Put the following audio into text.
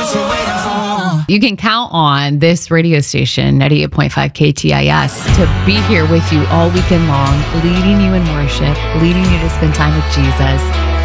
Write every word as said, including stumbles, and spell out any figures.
You can count on this radio station, ninety-eight point five K T I S, to be here with you all weekend long, leading you in worship, leading you to spend time with Jesus.